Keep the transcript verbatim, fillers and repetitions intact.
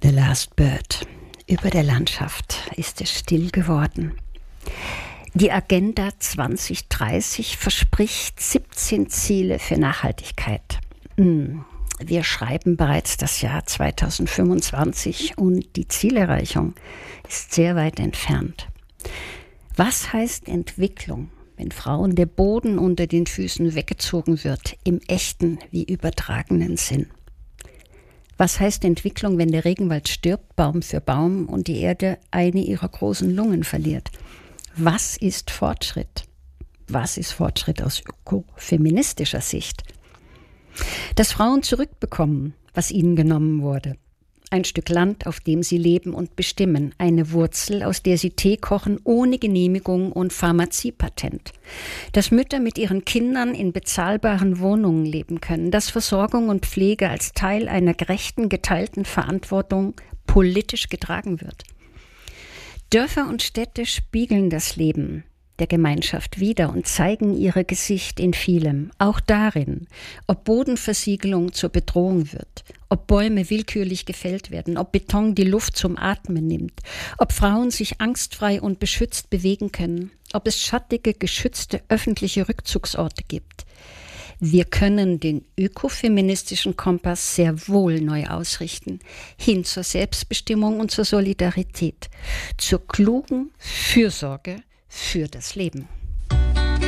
The Last Bird. Über der Landschaft ist es still geworden. Die Agenda zwanzig dreißig verspricht siebzehn Ziele für Nachhaltigkeit. Wir schreiben bereits das Jahr zweitausendfünfundzwanzig und die Zielerreichung ist sehr weit entfernt. Was heißt Entwicklung, wenn Frauen der Boden unter den Füßen weggezogen wird, im echten wie übertragenen Sinn? Was heißt Entwicklung, wenn der Regenwald stirbt, Baum für Baum, und die Erde eine ihrer großen Lungen verliert? Was ist Fortschritt? Was ist Fortschritt aus ökofeministischer Sicht? Dass Frauen zurückbekommen, was ihnen genommen wurde. Ein Stück Land, auf dem sie leben und bestimmen. Eine Wurzel, aus der sie Tee kochen, ohne Genehmigung und Pharmaziepatent. Dass Mütter mit ihren Kindern in bezahlbaren Wohnungen leben können. Dass Versorgung und Pflege als Teil einer gerechten, geteilten Verantwortung politisch getragen wird. Dörfer und Städte spiegeln das Leben der Gemeinschaft wider und zeigen ihr Gesicht in vielem, auch darin, ob Bodenversiegelung zur Bedrohung wird, ob Bäume willkürlich gefällt werden, ob Beton die Luft zum Atmen nimmt, ob Frauen sich angstfrei und beschützt bewegen können, ob es schattige, geschützte öffentliche Rückzugsorte gibt. Wir können den ökofeministischen Kompass sehr wohl neu ausrichten, hin zur Selbstbestimmung und zur Solidarität, zur klugen Fürsorge für das Leben.